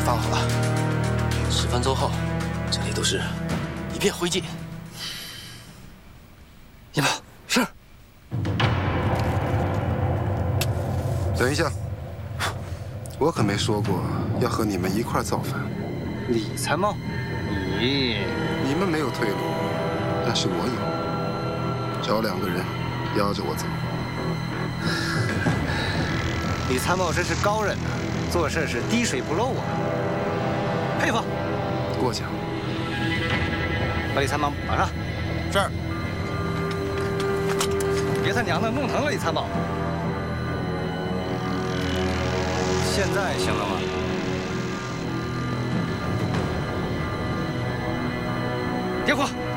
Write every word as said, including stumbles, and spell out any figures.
放好了。十分钟后，这里都是一片灰烬。一宝，是。 等一下，我可没说过要和你们一块造反。 李参谋，你你们没有退路，但是我有。找两个人压着我走。 李参谋真是高人呐，做事是滴水不漏啊，佩服。 过奖。 把李参谋绑上。 是。 别他娘的弄疼了李参谋。现在行了吗？点火。